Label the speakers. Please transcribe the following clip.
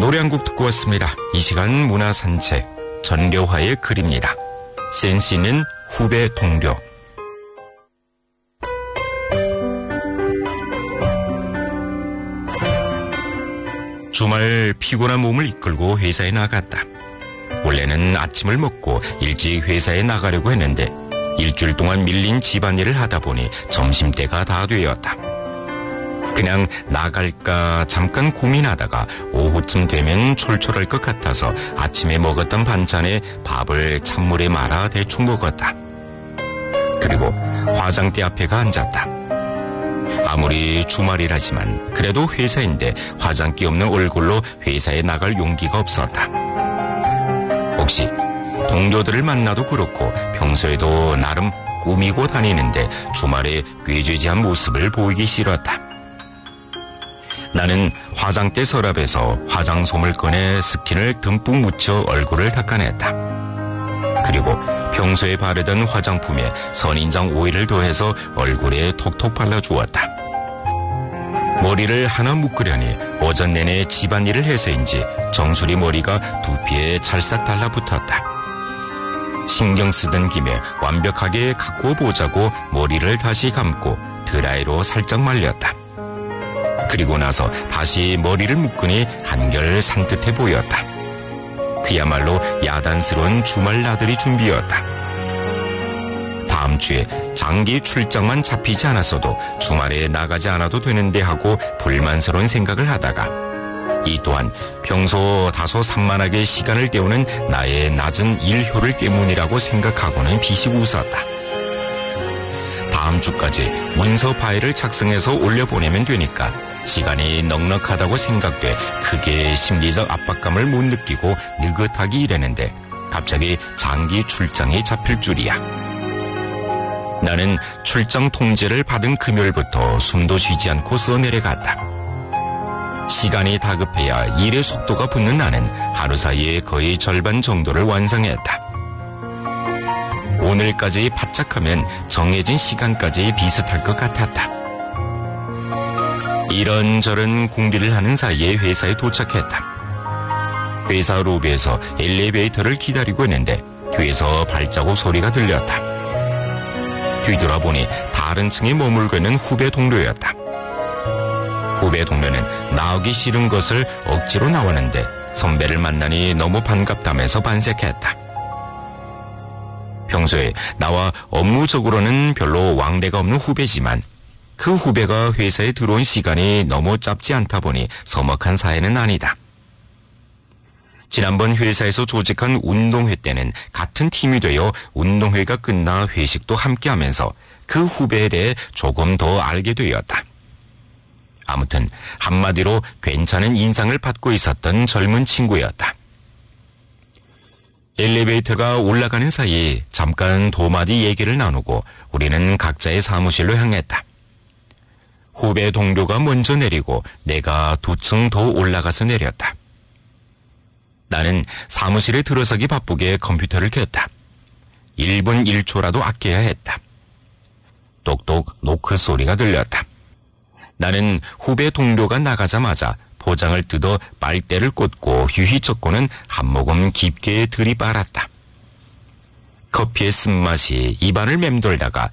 Speaker 1: 노래 한 곡 듣고 왔습니다. 이 시간 문화산책 전려화의 글입니다. 센스 있는 후배 동료. 주말 피곤한 몸을 이끌고 회사에 나갔다. 원래는 아침을 먹고 일찍 회사에 나가려고 했는데 일주일 동안 밀린 집안일을 하다 보니 점심때가 다 되었다. 그냥 나갈까 잠깐 고민하다가 오후쯤 되면 촐촐할 것 같아서 아침에 먹었던 반찬에 밥을 찬물에 말아 대충 먹었다. 그리고 화장대 앞에 가 앉았다. 아무리 주말이라지만 그래도 회사인데 화장기 없는 얼굴로 회사에 나갈 용기가 없었다. 혹시 동료들을 만나도 그렇고 평소에도 나름 꾸미고 다니는데 주말에 꾀죄죄한 모습을 보이기 싫었다. 나는 화장대 서랍에서 화장솜을 꺼내 스킨을 듬뿍 묻혀 얼굴을 닦아냈다. 그리고 평소에 바르던 화장품에 선인장 오일을 더해서 얼굴에 톡톡 발라주었다. 머리를 하나 묶으려니 오전 내내 집안일을 해서인지 정수리 머리가 두피에 찰싹 달라붙었다. 신경 쓰던 김에 완벽하게 가꾸어 보자고 머리를 다시 감고 드라이로 살짝 말렸다. 그리고 나서 다시 머리를 묶으니 한결 산뜻해 보였다. 그야말로 야단스러운 주말 나들이 준비였다. 다음 주에 장기 출장만 잡히지 않았어도 주말에 나가지 않아도 되는데 하고 불만스러운 생각을 하다가 이 또한 평소 다소 산만하게 시간을 때우는 나의 낮은 일효율 때문이라고 생각하고는 비시고 웃었다. 다음 주까지 문서 파일을 작성해서 올려보내면 되니까 시간이 넉넉하다고 생각돼 크게 심리적 압박감을 못 느끼고 느긋하게 일했는데 갑자기 장기 출장이 잡힐 줄이야. 나는 출장 통지를 받은 금요일부터 숨도 쉬지 않고 써내려갔다. 시간이 다급해야 일의 속도가 붙는 나는 하루 사이에 거의 절반 정도를 완성했다. 오늘까지 바짝하면 정해진 시간까지 비슷할 것 같았다. 이런저런 궁리를 하는 사이에 회사에 도착했다. 회사 로비에서 엘리베이터를 기다리고 있는데 뒤에서 발자국 소리가 들렸다. 뒤돌아보니 다른 층에 머물고 있는 후배 동료였다. 후배 동료는 나오기 싫은 것을 억지로 나왔는데 선배를 만나니 너무 반갑다면서 반색했다. 평소에 나와 업무적으로는 별로 왕래가 없는 후배지만 그 후배가 회사에 들어온 시간이 너무 짧지 않다 보니 서먹한 사이는 아니다. 지난번 회사에서 조직한 운동회 때는 같은 팀이 되어 운동회가 끝나 회식도 함께 하면서 그 후배에 대해 조금 더 알게 되었다. 아무튼 한마디로 괜찮은 인상을 받고 있었던 젊은 친구였다. 엘리베이터가 올라가는 사이 잠깐 도마디 얘기를 나누고 우리는 각자의 사무실로 향했다. 후배 동료가 먼저 내리고 내가 2층 더 올라가서 내렸다. 나는 사무실에 들어서기 바쁘게 컴퓨터를 켰다. 1분 1초라도 아껴야 했다. 똑똑 노크 소리가 들렸다. 나는 후배 동료가 나가자마자 포장을 뜯어 빨대를 꽂고 휴히 젓고는 한 모금 깊게 들이빨았다. 커피의 쓴맛이 입안을 맴돌다가